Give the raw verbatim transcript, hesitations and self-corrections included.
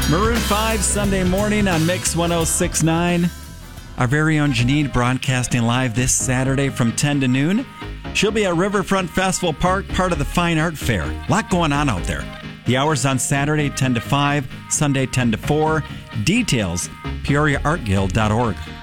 Maroon five, Sunday morning on Mix one oh six point nine. Our very own Janine broadcasting live this Saturday from ten to noon. She'll be at Riverfront Festival Park, part of the Fine Art Fair. A lot going on out there. The hours on Saturday, ten to five, Sunday, ten to four. Details, peoria art guild dot org.